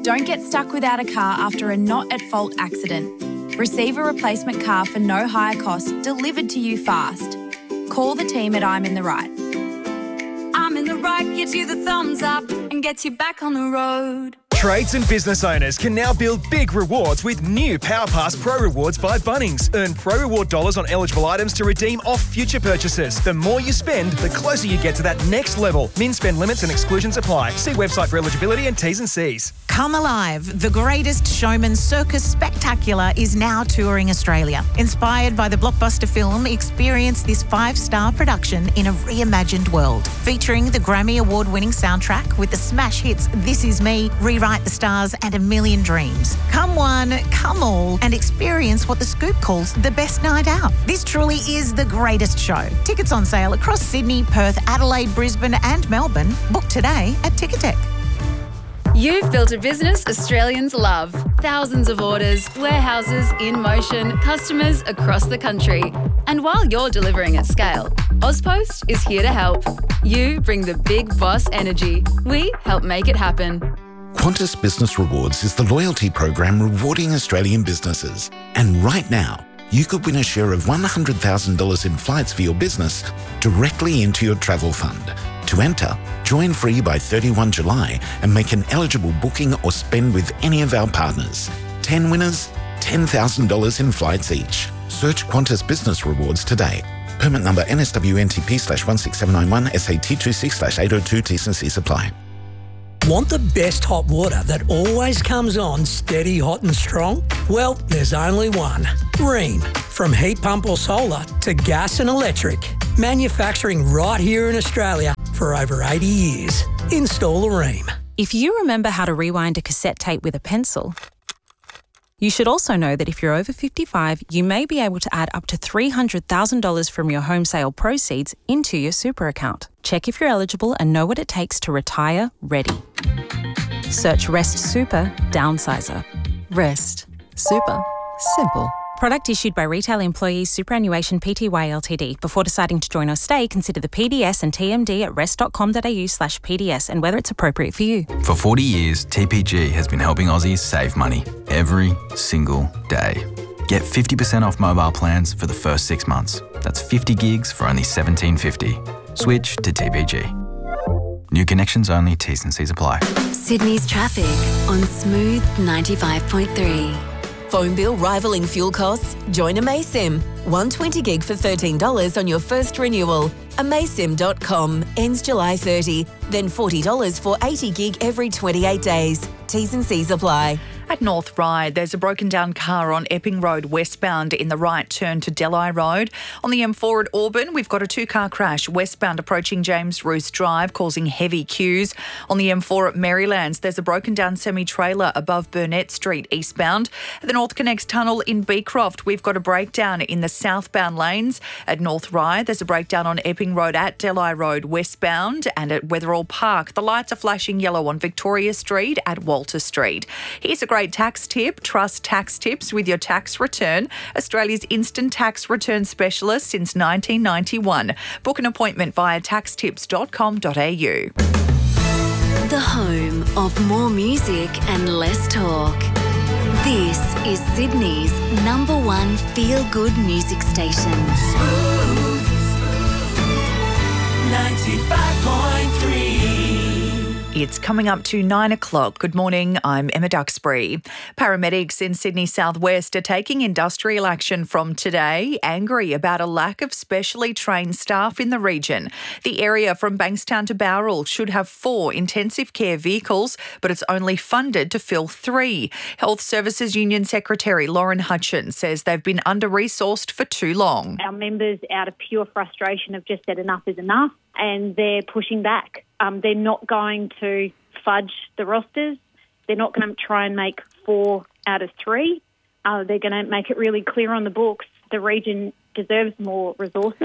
Don't get stuck without a car after a not-at-fault accident. Receive a replacement car for no higher cost delivered to you fast. Call the team at I'm in the Right. I'm in the Right gives you the thumbs up and gets you back on the road. Trades and business owners can now build big rewards with new PowerPass Pro Rewards by Bunnings. Earn Pro Reward dollars on eligible items to redeem off future purchases. The more you spend, the closer you get to that next level. Min spend limits and exclusions apply. See website for eligibility and T's and C's. Come Alive, the greatest showman circus spectacular is now touring Australia. Inspired by the blockbuster film, experience this 5-star production in a reimagined world. Featuring the Grammy Award-winning soundtrack with the smash hits This Is Me, Rewrite the Stars and A Million Dreams. Come one, come all, and experience what The Scoop calls the best night out. This truly is the greatest show. Tickets on sale across Sydney, Perth, Adelaide, Brisbane and Melbourne. Book today at Ticketek. You've built a business Australians love. Thousands of orders, warehouses in motion, customers across the country. And while you're delivering at scale, Ozpost is here to help. You bring the big boss energy. We help make it happen. Qantas Business Rewards is the loyalty program rewarding Australian businesses. And right now, you could win a share of $100,000 in flights for your business directly into your travel fund. To enter, join free by 31 July and make an eligible booking or spend with any of our partners. 10 winners, $10,000 in flights each. Search Qantas Business Rewards today. Permit number NSWNTP/16791 SAT26/802 T's and C's apply. Want the best hot water that always comes on steady, hot and strong? Well, there's only one. Rheem. From heat pump or solar to gas and electric. Manufacturing right here in Australia for over 80 years. Install a Rheem. If you remember how to rewind a cassette tape with a pencil, you should also know that if you're over 55, you may be able to add up to $300,000 from your home sale proceeds into your super account. Check if you're eligible and know what it takes to retire ready. Search Rest Super Downsizer. Rest Super Simple. Product issued by Retail Employees Superannuation Pty Ltd. Before deciding to join or stay, consider the PDS and TMD at rest.com.au/PDS and whether it's appropriate for you. For 40 years, TPG has been helping Aussies save money every single day. Get 50% off mobile plans for the first 6 months. That's 50 gigs for only $17.50. Switch to TPG. New connections only, T's and C's apply. Sydney's traffic on Smooth 95.3. Phone bill rivaling fuel costs? Join Amaysim. 120 gig for $13 on your first renewal. Amaysim.com. Ends July 30. Then $40 for 80 gig every 28 days. T's and C's apply. At North Ryde, there's a broken down car on Epping Road westbound in the right turn to Delhi Road. On the M4 at Auburn, we've got a 2-car crash westbound approaching James Roos Drive, causing heavy queues. On the M4 at Marylands, there's a broken down semi-trailer above Burnett Street eastbound. At the North Connects Tunnel in Beecroft, we've got a breakdown in the southbound lanes. At North Ryde, there's a breakdown on Epping Road at Delhi Road westbound. And at Wetherall Park, the lights are flashing yellow on Victoria Street at Walter Street. Here's a great tax tip. Trust Tax Tips with your tax return. Australia's instant tax return specialist since 1991. Book an appointment via taxtips.com.au. The home of more music and less talk. This is Sydney's #1 feel-good music station. Smooth 95.3. It's coming up to 9 o'clock. Good morning, I'm Emma Duxbury. Paramedics in Sydney Southwest are taking industrial action from today, angry about a lack of specially trained staff in the region. The area from Bankstown to Bowral should have 4 intensive care vehicles, but it's only funded to fill 3. Health Services Union Secretary Lauren Hutchins says they've been under-resourced for too long. Our members, out of pure frustration, have just said enough is enough, and they're pushing back. They're not going to fudge the rosters. They're not going to try and make 4 out of 3. They're going to make it really clear on the books the region deserves more resources.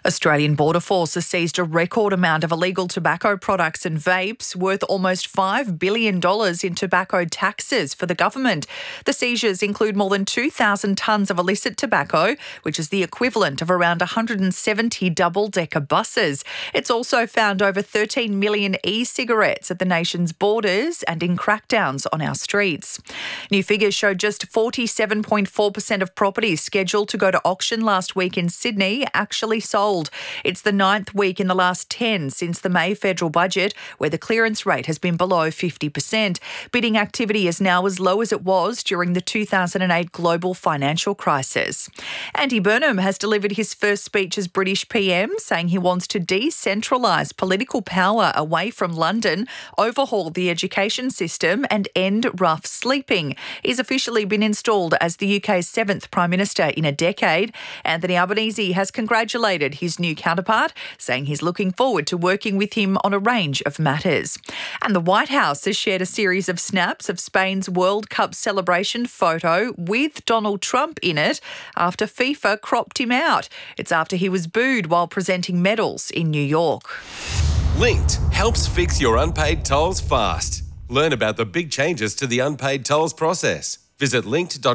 Australian Border Force has seized a record amount of illegal tobacco products and vapes worth almost $5 billion in tobacco taxes for the government. The seizures include more than 2,000 tonnes of illicit tobacco, which is the equivalent of around 170 double-decker buses. It's also found over 13 million e-cigarettes at the nation's borders and in crackdowns on our streets. New figures show just 47.4% of properties scheduled to go to auction last week in Sydney actually sold. It's the 9th week in the last 10 since the May federal budget, where the clearance rate has been below 50%. Bidding activity is now as low as it was during the 2008 global financial crisis. Andy Burnham has delivered his first speech as British PM, saying he wants to decentralise political power away from London, overhaul the education system and end rough sleeping. He's officially been installed as the UK's 7th Prime Minister in a decade. Anthony Albanese has congratulated his new counterpart, saying he's looking forward to working with him on a range of matters. And the White House has shared a series of snaps of Spain's World Cup celebration photo with Donald Trump in it after FIFA cropped him out. It's after he was booed while presenting medals in New York. Linked helps fix your unpaid tolls fast. Learn about the big changes to the unpaid tolls process. Visit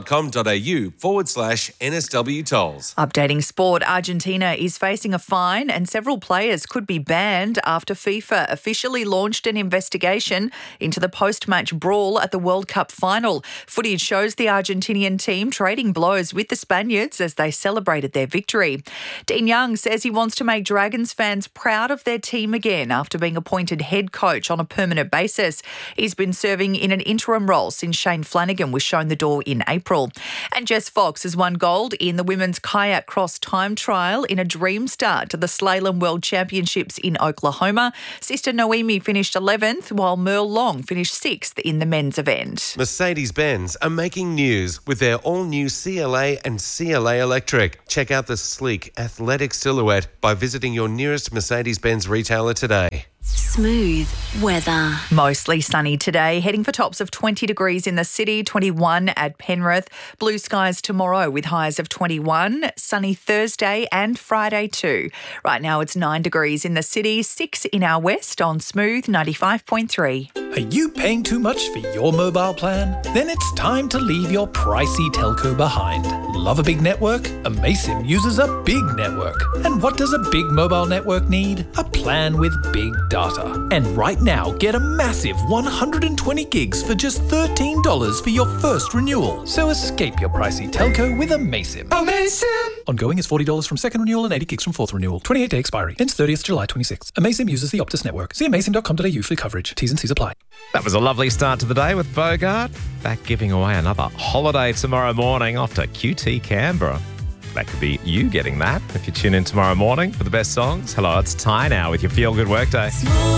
linked.com.au/NSW tolls. Updating sport, Argentina is facing a fine and several players could be banned after FIFA officially launched an investigation into the post-match brawl at the World Cup final. Footage shows the Argentinian team trading blows with the Spaniards as they celebrated their victory. Dean Young says he wants to make Dragons fans proud of their team again after being appointed head coach on a permanent basis. He's been serving in an interim role since Shane Flanagan was shown the door in April. And Jess Fox has won gold in the women's kayak cross time trial in a dream start to the Slalom World Championships in Oklahoma. Sister Noemi finished 11th, while Merle Long finished 6th in the men's event. Mercedes-Benz are making news with their all-new CLA and CLA Electric. Check out the sleek, athletic silhouette by visiting your nearest Mercedes-Benz retailer today. Smooth weather. Mostly sunny today, heading for tops of 20 degrees in the city, 21 at Penrith. Blue skies tomorrow with highs of 21, sunny Thursday and Friday too. Right now it's 9 degrees in the city, 6 in our west on Smooth 95.3. Are you paying too much for your mobile plan? Then it's time to leave your pricey telco behind. Love a big network? Amaysim uses a big network. And what does a big mobile network need? A plan with big data. And right now, get a massive 120 gigs for just $13 for your first renewal. So escape your pricey telco with Amaysim. Amaysim! Ongoing is $40 from second renewal and 80 gigs from fourth renewal. 28-day expiry. Ends 30th July 26. Amaysim uses the Optus network. See amaysim.com.au for coverage. T's and C's apply. That was a lovely start to the day with Bogart. Back giving away another holiday tomorrow morning off to QT Canberra. That could be you getting that if you tune in tomorrow morning for the best songs. Hello, it's Ty now with your Feel Good Workday.